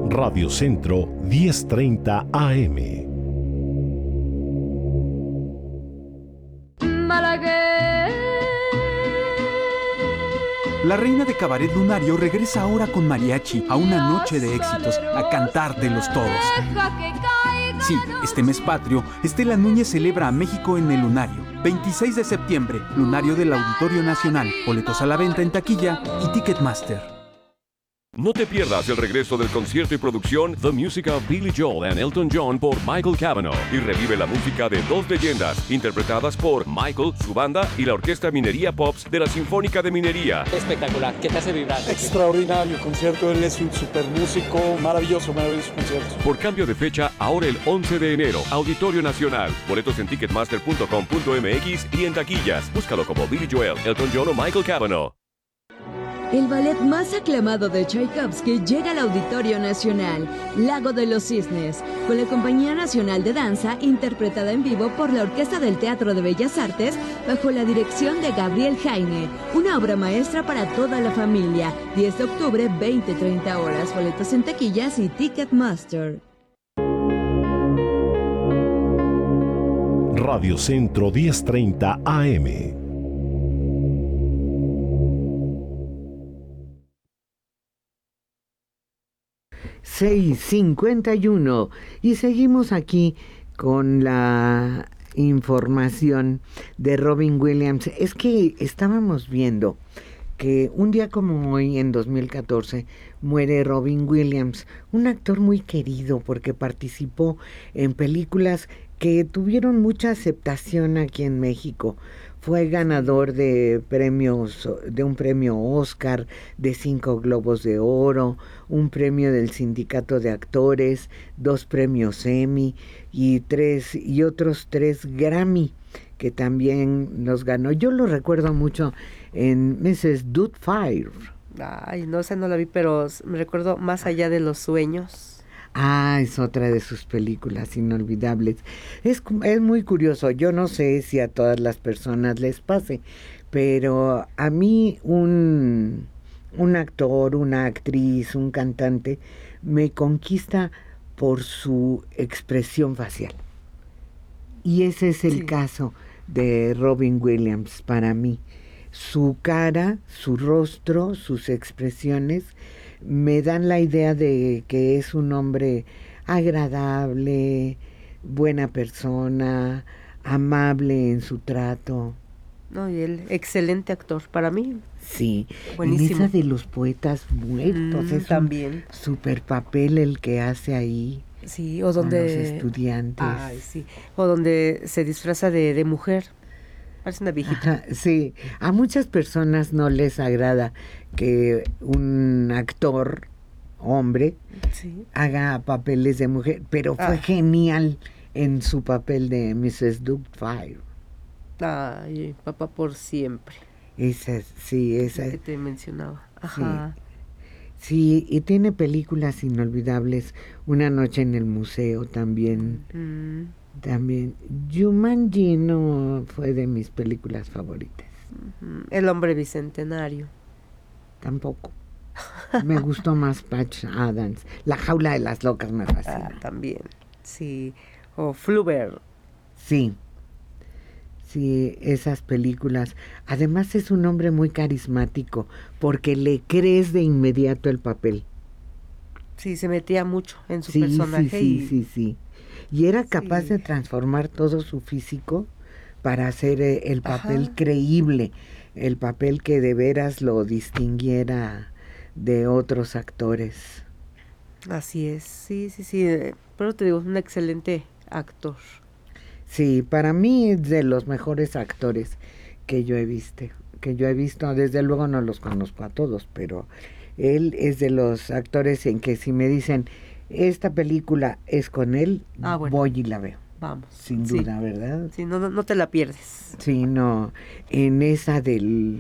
Radio Centro 1030 AM. La reina de Cabaret Lunario regresa ahora con mariachi a una noche de éxitos, a cantártelos todos. Sí, este mes patrio, Estela Núñez celebra a México en el Lunario. 26 de septiembre, Lunario del Auditorio Nacional. Boletos a la venta en taquilla y Ticketmaster. No te pierdas el regreso del concierto y producción The Music of Billy Joel and Elton John por Michael Cavanaugh y revive la música de dos leyendas interpretadas por Michael, su banda y la Orquesta Minería Pops de la Sinfónica de Minería. Espectacular, ¿qué te hace vibrar? Extraordinario concierto, él es un super músico, maravilloso concierto. Por cambio de fecha, ahora el 11 de enero, Auditorio Nacional. Boletos en ticketmaster.com.mx y en taquillas. Búscalo como Billy Joel, Elton John o Michael Cavanaugh. El ballet más aclamado de Tchaikovsky llega al Auditorio Nacional, Lago de los Cisnes, con la Compañía Nacional de Danza, interpretada en vivo por la Orquesta del Teatro de Bellas Artes, bajo la dirección de Gabriel Jaime. Una obra maestra para toda la familia. 10 de octubre, 20-30 horas. Boletos en taquillas y Ticketmaster. Radio Centro 1030 AM. ...6:51... y seguimos aquí con la información de Robin Williams. Es que estábamos viendo que un día como hoy, en 2014, muere Robin Williams, un actor muy querido porque participó en películas que tuvieron mucha aceptación aquí en México. Fue ganador de premios, de un premio Oscar, de 5 Globos de Oro, un premio del Sindicato de Actores, 2 premios Emmy y otros 3 Grammy que también los ganó. Yo lo recuerdo mucho en Mrs. Doubtfire. Ay, no, esa no la vi, pero me recuerdo Más allá de los sueños. Ah, es otra de sus películas inolvidables. Es muy curioso, yo no sé si a todas las personas les pase, pero a mí un actor, una actriz, un cantante, me conquista por su expresión facial. Y ese es el caso de Robin Williams para mí. Su cara, su rostro, sus expresiones me dan la idea de que es un hombre agradable, buena persona, amable en su trato. No, y él, excelente actor para mí. Sí, buenísimo. En esa de los poetas muertos, es también un super papel el que hace ahí. Sí, o donde con los estudiantes. Ay, sí. O donde se disfraza de mujer. Parece una viejita. Ajá, sí, a muchas personas no les agrada que un actor, hombre, haga papeles de mujer, pero fue genial en su papel de Mrs. Doubtfire. Ay, Papá por siempre. Esa que te mencionaba. Ajá. Sí, y tiene películas inolvidables. Una noche en el museo también. También Jumanji no fue de mis películas favoritas. El hombre bicentenario. Tampoco. Me gustó más Patch Adams. La jaula de las locas me fascina. También, sí. O Fluber. Sí, esas películas. Además es un hombre muy carismático porque le crees de inmediato el papel. Sí, se metía mucho en su personaje. Sí. Y era capaz de transformar todo su físico para hacer el papel creíble, el papel que de veras lo distinguiera de otros actores. Así es, sí. Pero te digo, es un excelente actor. Sí, para mí es de los mejores actores que yo he visto. Desde luego no los conozco a todos, pero él es de los actores en que si me dicen esta película es con él, voy y la veo. Vamos. Sin duda, ¿verdad? Sí, no te la pierdes. Sí, no. En esa de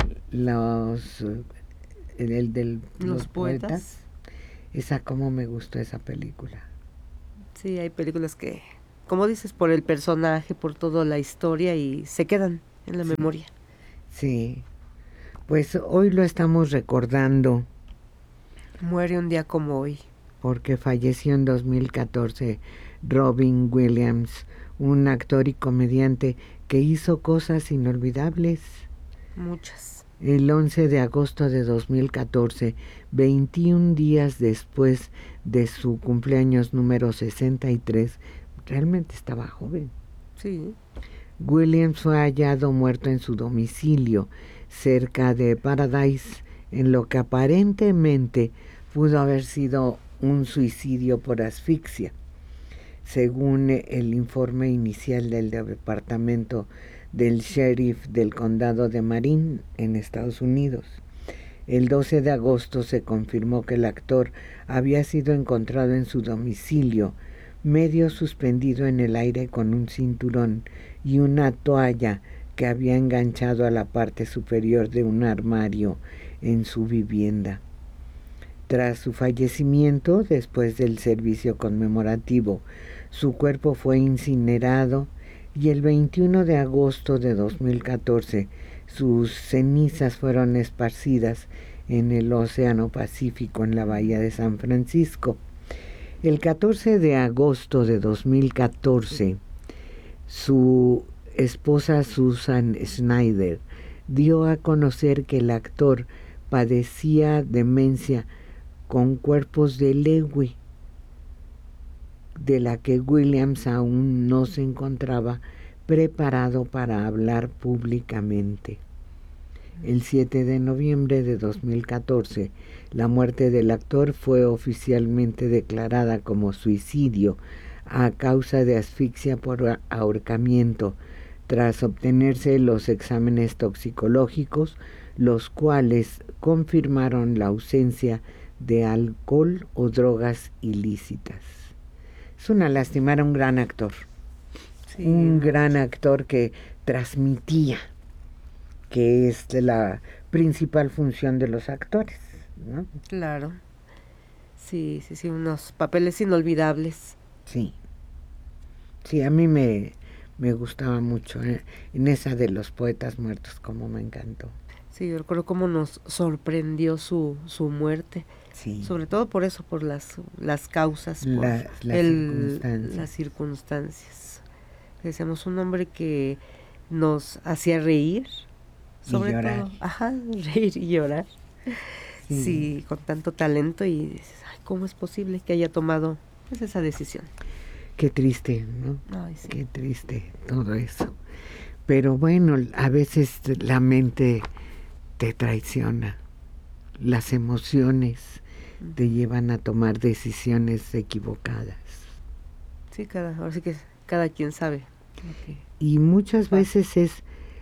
los poetas, esa como me gustó esa película. Sí, hay películas que, como dices, por el personaje, por toda la historia y se quedan en la memoria. Sí. Pues hoy lo estamos recordando. Muere un día como hoy. porque falleció en 2014 Robin Williams, un actor y comediante que hizo cosas inolvidables. Muchas. El 11 de agosto de 2014, 21 días después de su cumpleaños número 63, realmente estaba joven. Sí. Williams fue hallado muerto en su domicilio, cerca de Paradise, en lo que aparentemente pudo haber sido un suicidio por asfixia, según el informe inicial del departamento del sheriff del condado de Marin, en Estados Unidos. El 12 de agosto se confirmó que el actor había sido encontrado en su domicilio, medio suspendido en el aire con un cinturón y una toalla que había enganchado a la parte superior de un armario en su vivienda. Tras su fallecimiento, después del servicio conmemorativo, su cuerpo fue incinerado y el 21 de agosto de 2014 sus cenizas fueron esparcidas en el Océano Pacífico en la bahía de San Francisco. El 14 de agosto de 2014, su esposa Susan Schneider dio a conocer que el actor padecía demencia con cuerpos de Lewy, de la que Williams aún no se encontraba preparado para hablar públicamente. El 7 de noviembre de 2014, la muerte del actor fue oficialmente declarada como suicidio a causa de asfixia por ahorcamiento, tras obtenerse los exámenes toxicológicos, los cuales confirmaron la ausencia de alcohol o drogas ilícitas. Es una lástima, era un gran actor. Sí, un gran actor que transmitía, que es la principal función de los actores, ¿no? Claro. Sí, unos papeles inolvidables. Sí. Sí, a mí me gustaba mucho, en esa de los poetas muertos, como me encantó. Sí, yo recuerdo cómo nos sorprendió su muerte. Sí. Sobre todo por eso, por las causas, por las circunstancias. Decíamos, un hombre que nos hacía reír, sobre todo, reír y llorar. Sí, con tanto talento, y dices, ay, ¿cómo es posible que haya tomado esa decisión? Qué triste, ¿no? Ay, sí. Qué triste todo eso. Pero bueno, a veces la mente te traiciona, las emociones te llevan a tomar decisiones equivocadas. Sí, ahora sí que cada quien sabe. Y muchas veces es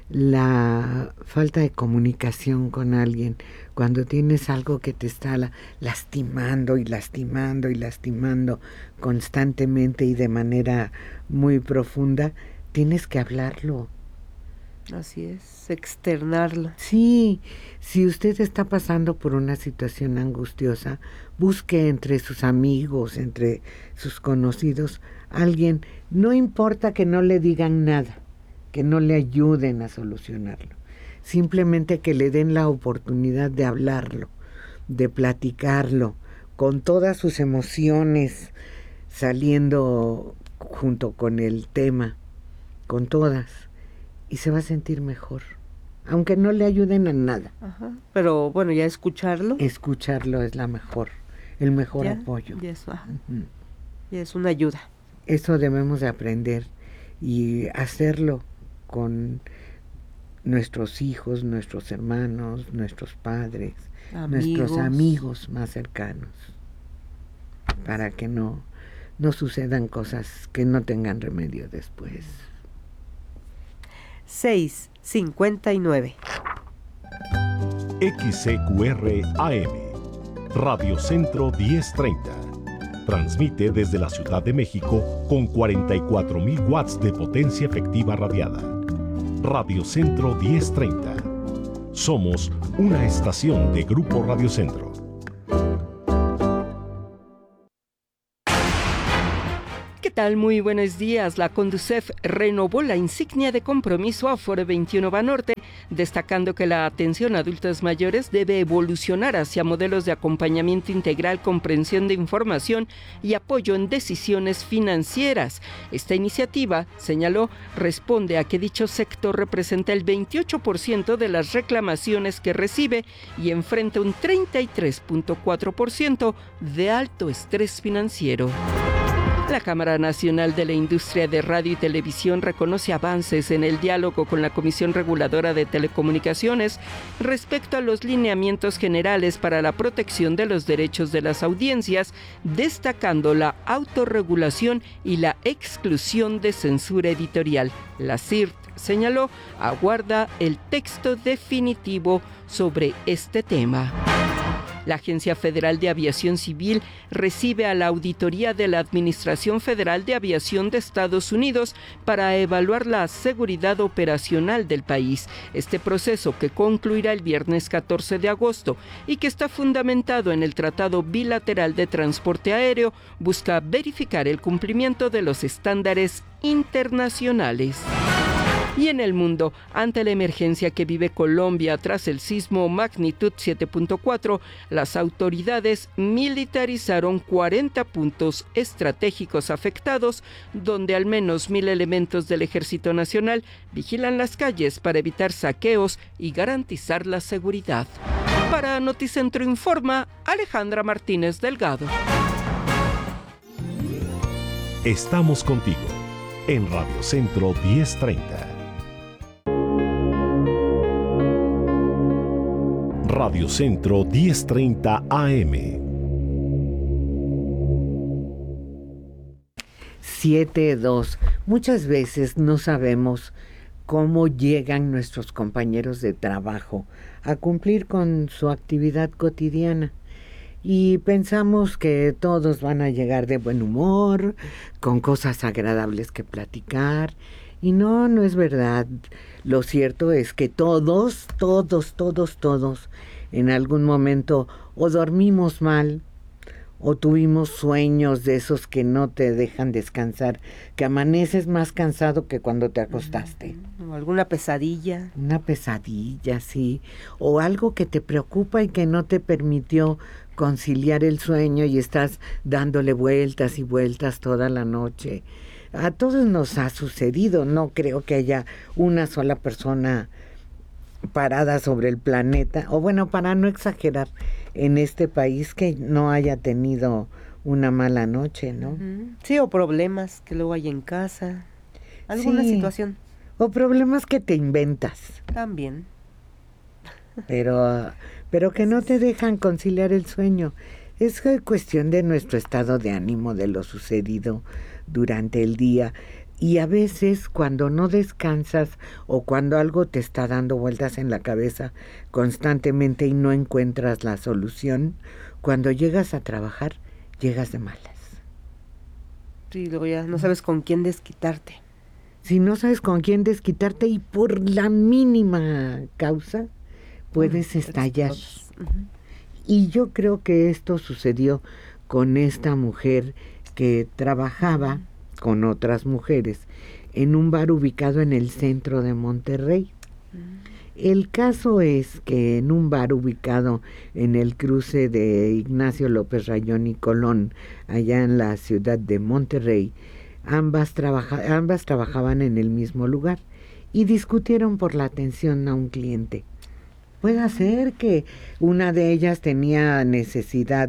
la falta de comunicación con alguien. Cuando tienes algo que te está lastimando y lastimando y lastimando constantemente y de manera muy profunda, tienes que hablarlo. Así es, externarlo. Sí, si usted está pasando por una situación angustiosa, busque entre sus amigos, entre sus conocidos, alguien, no importa que no le digan nada, que no le ayuden a solucionarlo, simplemente que le den la oportunidad de hablarlo, de platicarlo, con todas sus emociones saliendo junto con el tema, con todas. Y se va a sentir mejor, aunque no le ayuden a nada. Ajá. Pero bueno, ya escucharlo. Escucharlo es el mejor apoyo. Ya es una ayuda. Eso debemos de aprender y hacerlo con nuestros hijos, nuestros hermanos, nuestros padres, nuestros amigos más cercanos, para que no sucedan cosas que no tengan remedio después. 6:59. XCQR AM, Radio Centro 1030. Transmite desde la Ciudad de México con 44,000 watts de potencia efectiva radiada. Radio Centro 1030. Somos una estación de Grupo Radio Centro. tal? Muy buenos días. La Conducef renovó la insignia de compromiso Afore 21 Banorte, destacando que la atención a adultos mayores debe evolucionar hacia modelos de acompañamiento integral, comprensión de información y apoyo en decisiones financieras. Esta iniciativa, señaló, responde a que dicho sector representa el 28% de las reclamaciones que recibe y enfrenta un 33.4% de alto estrés financiero. La Cámara Nacional de la Industria de Radio y Televisión reconoce avances en el diálogo con la Comisión Reguladora de Telecomunicaciones respecto a los lineamientos generales para la protección de los derechos de las audiencias, destacando la autorregulación y la exclusión de censura editorial. La CIRT, señaló, aguarda el texto definitivo sobre este tema. La Agencia Federal de Aviación Civil recibe a la Auditoría de la Administración Federal de Aviación de Estados Unidos para evaluar la seguridad operacional del país. Este proceso, que concluirá el viernes 14 de agosto y que está fundamentado en el Tratado Bilateral de Transporte Aéreo, busca verificar el cumplimiento de los estándares internacionales. Y en el mundo, ante la emergencia que vive Colombia tras el sismo magnitud 7.4, las autoridades militarizaron 40 puntos estratégicos afectados, donde al menos 1,000 elementos del Ejército Nacional vigilan las calles para evitar saqueos y garantizar la seguridad. Para Noticentro Informa, Alejandra Martínez Delgado. Estamos contigo en Radio Centro 1030. Radio Centro 1030 AM. 7:02. Muchas veces no sabemos cómo llegan nuestros compañeros de trabajo a cumplir con su actividad cotidiana. Y pensamos que todos van a llegar de buen humor, con cosas agradables que platicar. Y no es verdad. Lo cierto es que todos, en algún momento o dormimos mal, o tuvimos sueños de esos que no te dejan descansar, que amaneces más cansado que cuando te acostaste. O alguna pesadilla. Una pesadilla, sí. O algo que te preocupa y que no te permitió conciliar el sueño y estás dándole vueltas y vueltas toda la noche. A todos nos ha sucedido. No creo que haya una sola persona parada sobre el planeta, o bueno, para no exagerar, en este país que no haya tenido una mala noche, ¿no? Sí, o problemas que luego hay en casa, alguna situación. O problemas que te inventas. También. Pero que no te dejan conciliar el sueño. Es cuestión de nuestro estado de ánimo, de lo sucedido durante el día. Y a veces cuando no descansas o cuando algo te está dando vueltas en la cabeza constantemente y no encuentras la solución, cuando llegas a trabajar, llegas de malas. Sí, luego ya no sabes con quién desquitarte. Si no sabes con quién desquitarte y por la mínima causa puedes estallar. Y yo creo que esto sucedió con esta mujer que trabajaba con otras mujeres en un bar ubicado en el centro de Monterrey. El caso es que en un bar ubicado en el cruce de Ignacio López Rayón y Colón, allá en la ciudad de Monterrey, ambas trabajaban en el mismo lugar y discutieron por la atención a un cliente. Puede ser que una de ellas tenía necesidad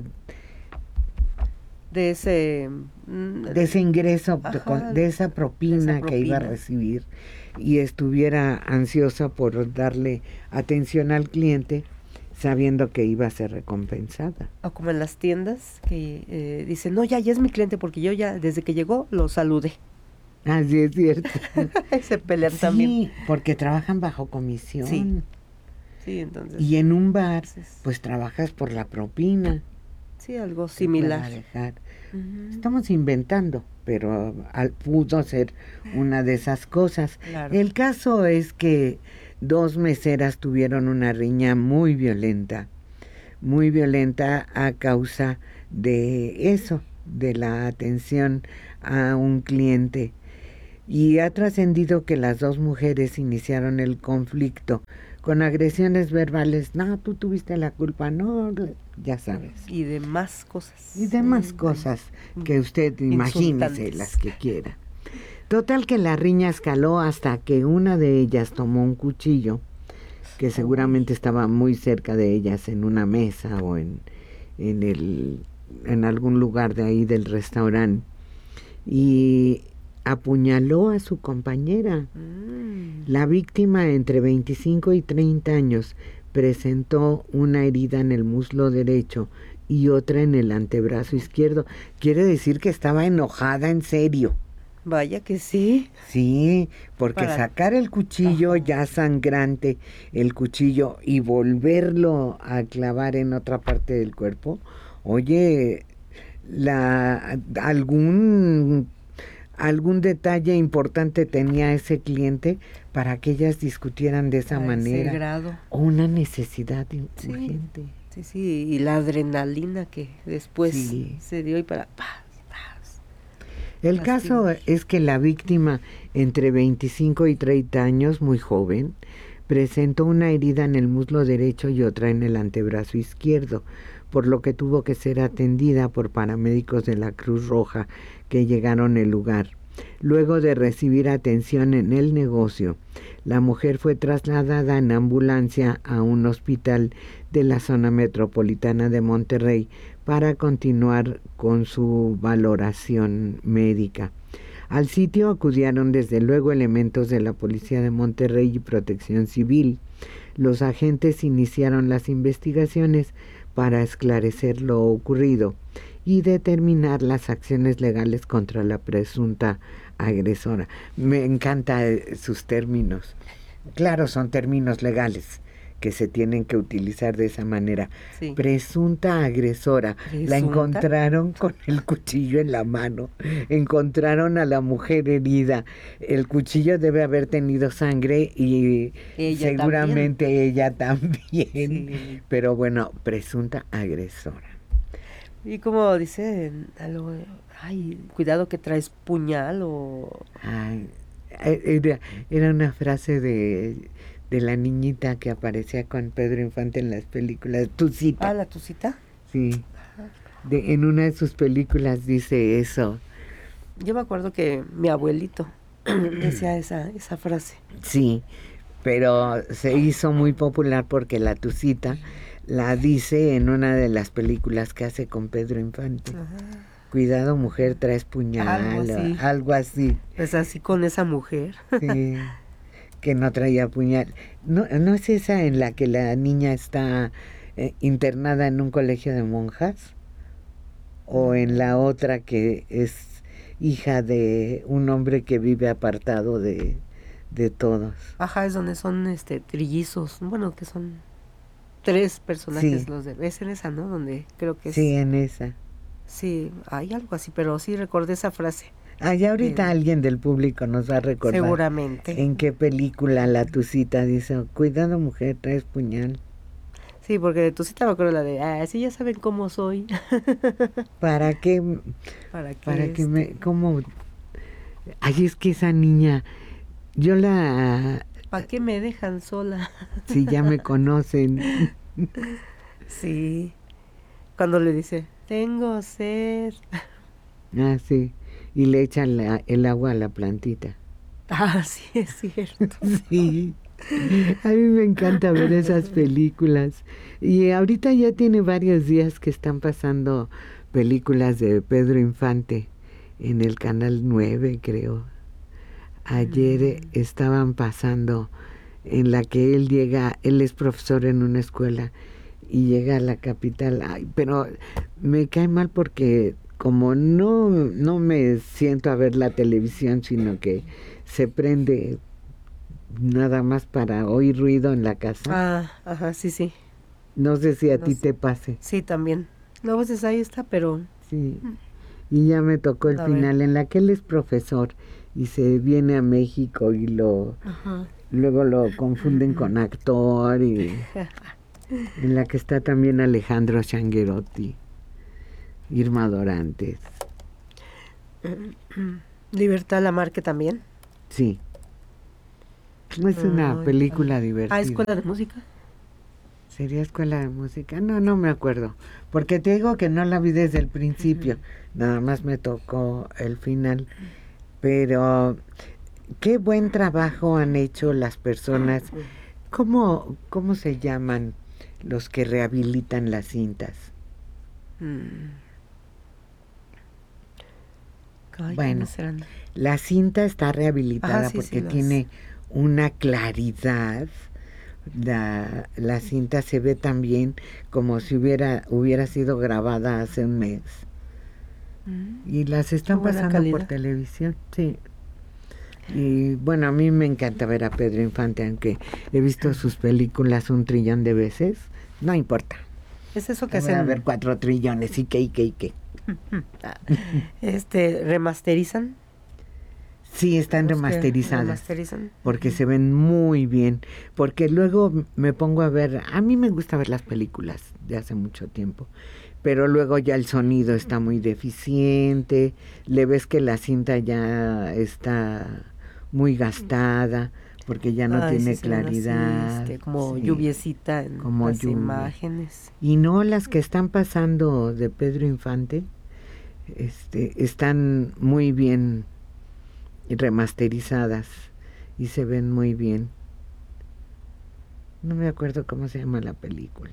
de ese ingreso, de esa propina que iba a recibir, y estuviera ansiosa por darle atención al cliente, sabiendo que iba a ser recompensada. O como en las tiendas que dicen, no, ya es mi cliente porque yo ya desde que llegó lo saludé. Así es cierto. Se pelean también. Sí, porque trabajan bajo comisión. Sí, entonces. Y en un bar, pues trabajas por la propina. Sí, algo similar. Estamos inventando, pero pudo ser una de esas cosas. Claro. El caso es que 2 meseras tuvieron una riña muy violenta a causa de eso, de la atención a un cliente. Y ha trascendido que las dos mujeres iniciaron el conflicto con agresiones verbales. No, tú tuviste la culpa, no, ya sabes. Y demás cosas. Y demás cosas que usted imagínese las que quiera. Total que la riña escaló hasta que una de ellas tomó un cuchillo, que seguramente estaba muy cerca de ellas en una mesa o en algún lugar de ahí del restaurante, y apuñaló a su compañera. La víctima, entre 25 y 30 años, presentó una herida en el muslo derecho y otra en el antebrazo izquierdo. Quiere decir que estaba enojada en serio. Vaya que sí. Sí, porque sacar el cuchillo ya sangrante, el cuchillo, y volverlo a clavar en otra parte del cuerpo, oye, algún detalle importante tenía ese cliente para que ellas discutieran de esa manera. Ese grado. O una necesidad urgente. Sí, y la adrenalina que después se dio y para... El caso es que la víctima, entre 25 y 30 años, muy joven, presentó una herida en el muslo derecho y otra en el antebrazo izquierdo, por lo que tuvo que ser atendida por paramédicos de la Cruz Roja que llegaron al lugar. Luego de recibir atención en el negocio, la mujer fue trasladada en ambulancia a un hospital de la zona metropolitana de Monterrey para continuar con su valoración médica. Al sitio acudieron desde luego elementos de la Policía de Monterrey y Protección Civil. Los agentes iniciaron las investigaciones para esclarecer lo ocurrido y determinar las acciones legales contra la presunta agresora. Me encantan sus términos. Claro, son términos legales que se tienen que utilizar de esa manera. Sí. Presunta agresora. La encontraron con el cuchillo en la mano. Encontraron a la mujer herida. El cuchillo debe haber tenido sangre y seguramente ella también. Sí. Pero bueno, presunta agresora. Y como dice algo, ay, cuidado que traes puñal o... Ay, era una frase de la niñita que aparecía con Pedro Infante en las películas, Tucita. Ah, ¿la Tucita? Sí. En una de sus películas dice eso. Yo me acuerdo que mi abuelito decía esa frase. Sí, pero se hizo muy popular porque la Tucita la dice en una de las películas que hace con Pedro Infante. Ajá. Cuidado, mujer, traes puñal, algo así. Pues así con esa mujer. Sí, que no traía puñal. ¿No es esa en la que la niña está internada en un colegio de monjas? ¿O en la otra que es hija de un hombre que vive apartado de todos? Ajá, es donde son trillizos, bueno, que son 3 personajes, sí. Es en esa, ¿no? Donde creo que es... Sí, en esa. Sí, hay algo así, pero sí recordé esa frase. Ya ahorita alguien del público nos va a recordar. Seguramente. ¿En qué película la Tucita dice, cuidado mujer, traes puñal? Sí, porque de Tucita me acuerdo la de, sí, ya saben cómo soy. ¿Para qué? ¿Cómo? Ay, es que esa niña, yo la... ¿Para qué me dejan sola? Si ya me conocen. Sí. Cuando le dice, tengo sed. Ah, sí. Y le echan el agua a la plantita. Ah, sí, es cierto. Sí. A mí me encanta ver esas películas. Y ahorita ya tiene varios días que están pasando películas de Pedro Infante en el Canal 9, creo. Ayer estaban pasando en la que él es profesor en una escuela y llega a la capital. Ay, pero me cae mal porque como no me siento a ver la televisión, sino que se prende nada más para oír ruido en la casa. Ah, ajá, sí. No sé si a ti te pase. Sí, también. No, pues ahí está, pero... Sí, y ya me tocó el final en la que él es profesor y se viene a México y luego lo confunden con actor, y en la que está también Alejandro Changuerotti, Irma Dorantes. Libertad Lamarque también. Sí. Es una película divertida. ¿Escuela de música? ¿Sería Escuela de Música? No me acuerdo. Porque te digo que no la vi desde el principio. Nada más me tocó el final. Pero qué buen trabajo han hecho las personas. ¿Cómo se llaman los que rehabilitan las cintas? Bueno, la cinta está rehabilitada porque tiene una claridad. La cinta se ve tan bien como si hubiera sido grabada hace un mes. Y las están pasando por televisión, sí. Y bueno, a mí me encanta ver a Pedro Infante, aunque he visto sus películas 1 trillón de veces. No importa. Es eso que hacen. A ver, 4 trillones, y qué. ¿Remasterizan? Sí, están remasterizadas. Porque se ven muy bien. Porque luego me pongo a ver, a mí me gusta ver las películas de hace mucho tiempo, pero luego ya el sonido está muy deficiente, le ves que la cinta ya está muy gastada, porque ya no tiene claridad. Como lluviecita en las imágenes. Y no las que están pasando de Pedro Infante, están muy bien remasterizadas y se ven muy bien. No me acuerdo cómo se llama la película,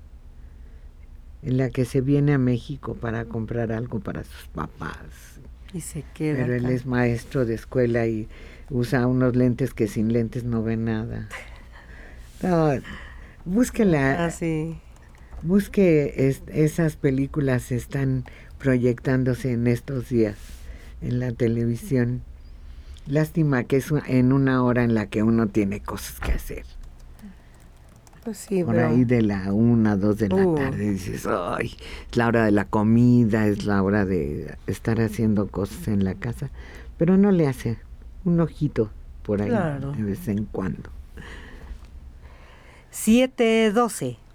en la que se viene a México para comprar algo para sus papás y se queda pero él es maestro de escuela y usa unos lentes que sin lentes no ve nada. No, búsquela. Busque esas películas, están proyectándose en estos días en la televisión. Lástima que es en una hora en la que uno tiene cosas que hacer. Pues sí, por ahí de la 1, 2 de la tarde dices, ay, es la hora de la comida, es la hora de estar haciendo cosas en la casa, pero no le hace un ojito por ahí de vez en cuando. 7:12.